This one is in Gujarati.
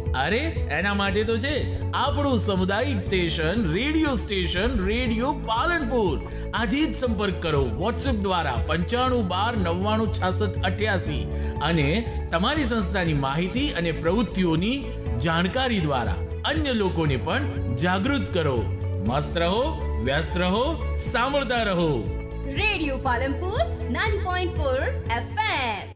અરે એના માટે તો છે આપણું સામુદાયિક સ્ટેશન રેડિયો પાલનપુર. આજે જ સંપર્ક કરો વોટ્સએપ દ્વારા 9512996688 અને તમારી સંસ્થાની માહિતી અને પ્રવૃત્તિઓની જાણકારી દ્વારા અન્ય લોકોને પણ જાગૃત કરો. મસ્ત રહો, વ્યસ્ત રહો, સાંભળતા રહો. Radio Palanpur 90.4 FM.